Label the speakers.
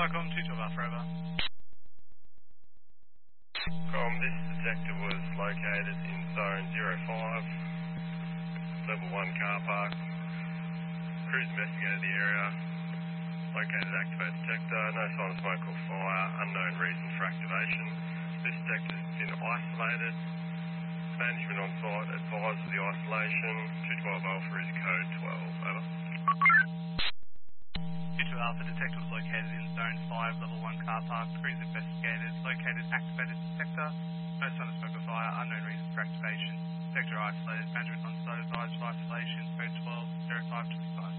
Speaker 1: Welcome to 212 Alpha Over.
Speaker 2: This detector was located in zone 05, level 1 car park. Crews investigated the area, located activated detector, no sign of smoke or fire, unknown reason for activation. This detector has been isolated. Management on site advised of the isolation. 212 Alpha is code 12, over.
Speaker 1: 212 Alpha detector was located in zone 5, level 1 car park. Crews investigated, located activated detector, no sign of smoke or fire, unknown reason for activation. Detector isolated, management on site advised of isolation, code 12, 0525.